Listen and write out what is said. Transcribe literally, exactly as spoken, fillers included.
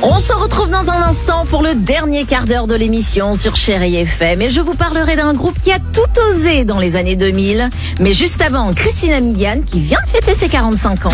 On se retrouve dans un instant pour le dernier quart d'heure de l'émission sur Chérie F M et je vous parlerai d'un groupe qui a tout osé dans les années deux mille. Mais juste avant, Christina Milian qui vient de fêter ses quarante-cinq ans.